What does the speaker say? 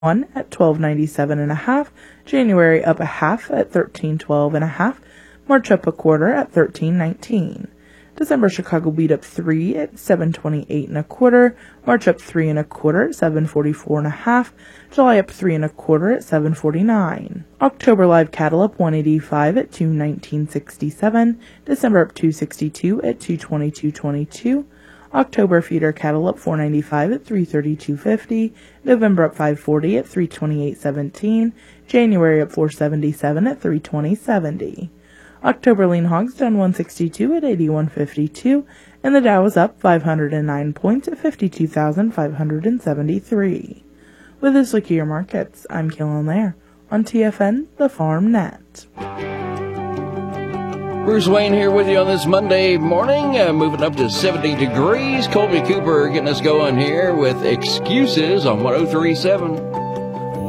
1 at 12.97.5, January up a half at 13.12.5, March up a quarter at 13.19. December Chicago beat up 3 at 7.28.25, March up 3 1/4 at 7.44.5, July up 3 1/4 at 7.49. October live cattle up 185 at 219.67, December up 262 at 222.22. October feeder cattle up 495 at 332.50, November up 540 at 328.17, January up 477 at 320.70. October lean hogs down 162 at 81.52, and the Dow is up 509 points at 52,573. With this look at your markets, I'm Keelan Lair on TFN, the Farm Net. Bruce Wayne here with you on this Monday morning, moving up to 70 degrees. Colby Cooper getting us going here with Excuses on 103.7.